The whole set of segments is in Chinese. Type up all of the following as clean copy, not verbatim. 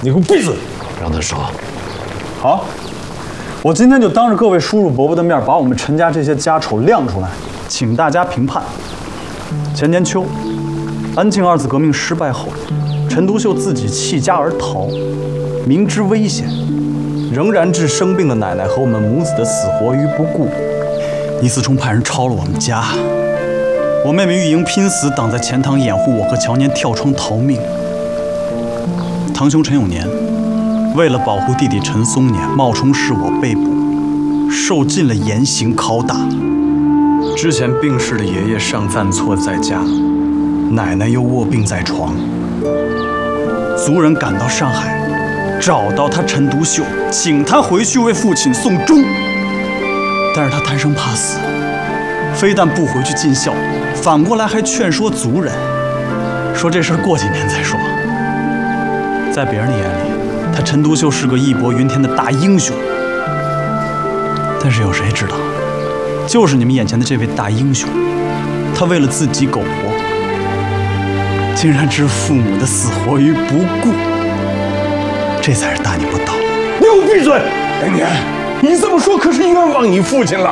你给我闭嘴！ 让他说。 好，我今天就当着各位叔叔伯伯的面，把我们陈家这些家丑亮出来，请大家评判。前年秋，安庆二次革命失败后，陈独秀自己弃家而逃，明知危险，仍然置生病的奶奶和我们母子的死活于不顾。倪思冲派人抄了我们家，我妹妹玉英拼死挡在前堂掩护我和乔年跳窗逃命。堂兄陈永年为了保护弟弟陈松年，冒充是我被捕，受尽了严刑拷打。之前病逝的爷爷尚犯错在家，奶奶又卧病在床。族人赶到上海，找到他陈独秀，请他回去为父亲送终。但是他贪生怕死，非但不回去尽孝，反过来还劝说族人，说这事儿过几年再说。在别人的眼里，他陈独秀是个义薄云天的大英雄。但是有谁知道，就是你们眼前的这位大英雄，他为了自己苟活，竟然置父母的死活于不顾，这才是大逆不道。 你给我闭嘴！年年，你这么说可是冤枉你父亲了。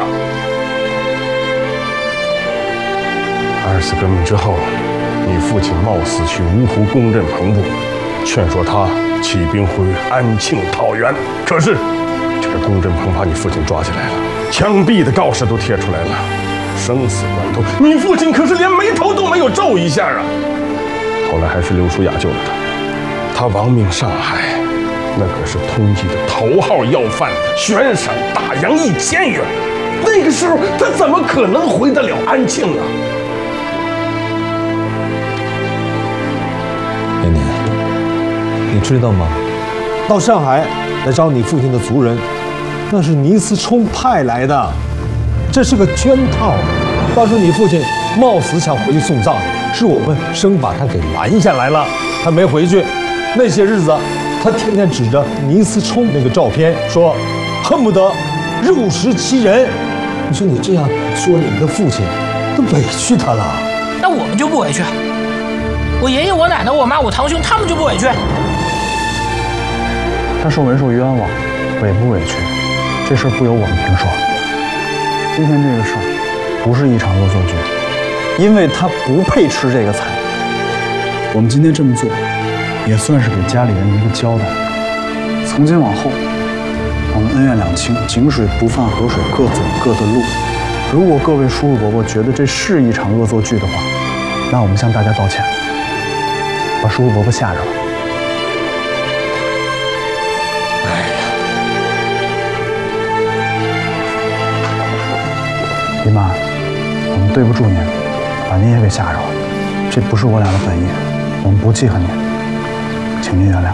二次革命之后，你父亲冒死去芜湖攻镇彭部，劝说他起兵回安庆讨袁。可是，这个龚振鹏把你父亲抓起来了，枪毙的告示都贴出来了，生死关头，你父亲可是连眉头都没有皱一下啊！后来还是刘淑雅救了他，他亡命上海，那可是通缉的头号要犯，悬赏大洋1000元。那个时候他怎么可能回得了安庆啊？ 年年，你知道吗？到上海来找你父亲的族人，那是倪思冲派来的，这是个圈套。当时你父亲冒死想回去送葬，是我们生把他给拦下来了，他没回去。那些日子，他天天指着倪思冲那个照片说，恨不得肉食其人。你说你这样说你们的父亲，都委屈他了。 那我们就不委屈，我爷爷、我奶奶、我妈、我堂兄他们就不委屈。 他受没受冤枉，委不委屈，这事儿不由我们评说。今天这个事儿不是一场恶作剧，因为他不配吃这个菜。我们今天这么做，也算是给家里人一个交代。从今往后，我们恩怨两清，井水不犯河水，各走各的路。如果各位叔叔伯伯觉得这是一场恶作剧的话，那我们向大家道歉，把叔叔伯伯吓着了。姨妈，我们对不住您，把您也给吓着了。这不是我俩的本意，我们不记恨您，请您原谅。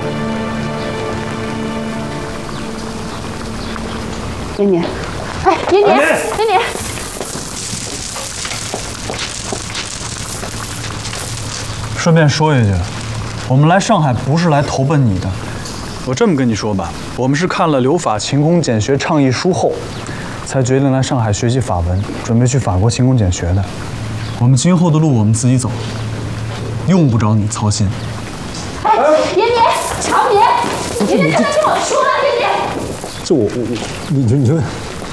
年年，哎，年年，年年， 顺便说一句，我们来上海不是来投奔你的。我这么跟你说吧，我们是看了留法勤工俭学倡议书后，才决定来上海学习法文，准备去法国勤工俭学的。我们今后的路我们自己走，用不着你操心。 哎，年年，乔年，年年，刚才听我说了，年年。 这你就，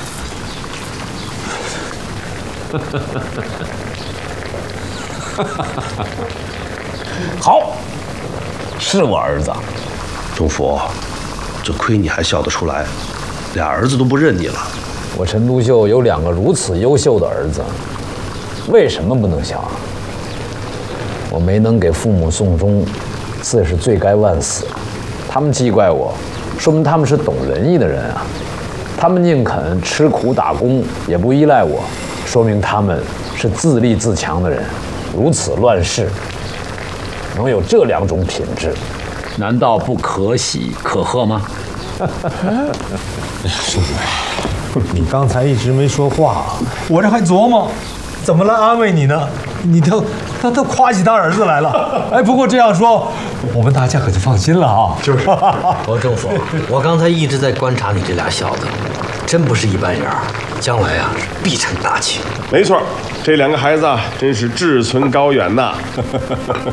好，是我儿子。 钟福，这亏你还笑得出来，俩儿子都不认你了。 我陈独秀有2个如此优秀的儿子，为什么不能笑啊？我没能给父母送终，自是罪该万死。他们记怪我，说明他们是懂仁义的人啊。他们宁肯吃苦打工，也不依赖我，说明他们是自立自强的人。如此乱世，能有这2种品质，难道不可喜可贺吗？ 哎呀，兄弟，你刚才一直没说话，我这还琢磨怎么来安慰你呢。你他都夸起他儿子来了。哎，不过这样说，我们大家可就放心了啊。就是， 郑府，我刚才一直在观察你这俩小子，真不是一般人，将来啊是必成大器。 没错，这2个孩子真是志存高远呐。